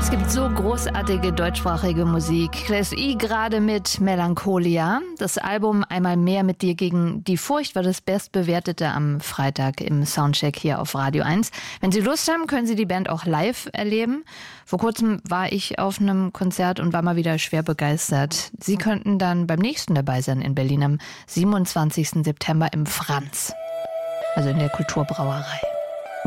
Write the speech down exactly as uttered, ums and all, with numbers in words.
Es gibt so großartige deutschsprachige Musik. Class E gerade mit Melancholia. Das Album Einmal mehr mit dir gegen die Furcht war das bestbewertete am Freitag im Soundcheck hier auf Radio eins. Wenn Sie Lust haben, können Sie die Band auch live erleben. Vor kurzem war ich auf einem Konzert und war mal wieder schwer begeistert. Sie könnten dann beim nächsten dabei sein in Berlin am siebenundzwanzigsten September im Franz. Also in der Kulturbrauerei.